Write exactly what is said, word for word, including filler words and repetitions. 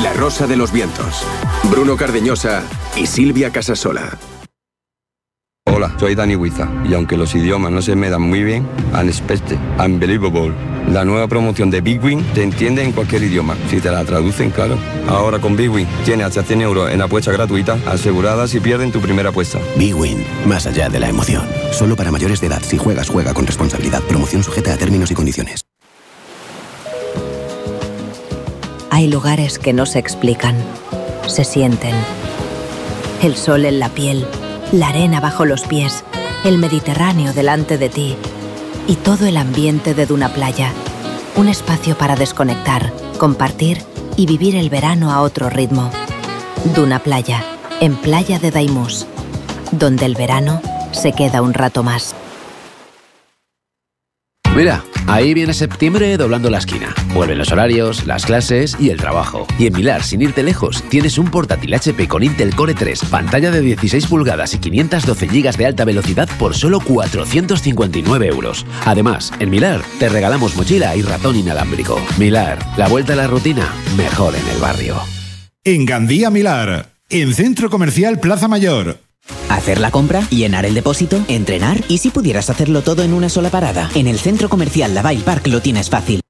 La Rosa de los Vientos. Bruno Cardeñosa y Silvia Casasola. Hola, soy Dani Huiza y aunque los idiomas no se me dan muy bien, Unexpected, Unbelievable, la nueva promoción de Big Win te entiende en cualquier idioma, si te la traducen, claro. Ahora con Big Win tienes hasta cien euros en apuestas gratuitas aseguradas si pierden tu primera apuesta. Big Win, más allá de la emoción. Solo para mayores de edad. Si juegas, juega con responsabilidad. Promoción sujeta a términos y condiciones. Hay lugares que no se explican, se sienten. El sol en la piel, la arena bajo los pies, el Mediterráneo delante de ti y todo el ambiente de Duna Playa. Un espacio para desconectar, compartir y vivir el verano a otro ritmo. Duna Playa, en Playa de Daimús, donde el verano se queda un rato más. Mira, ahí viene septiembre doblando la esquina. Vuelven los horarios, las clases y el trabajo. Y en Milar, sin irte lejos, tienes un portátil H P con Intel Core tres, pantalla de dieciséis pulgadas y quinientos doce gigas de alta velocidad por solo cuatrocientos cincuenta y nueve euros. Además, en Milar te regalamos mochila y ratón inalámbrico. Milar, la vuelta a la rutina, mejor en el barrio. En Gandía Milar, en Centro Comercial Plaza Mayor. Hacer la compra, llenar el depósito, entrenar y si pudieras hacerlo todo en una sola parada. En el Centro Comercial Lavalle Park lo tienes fácil.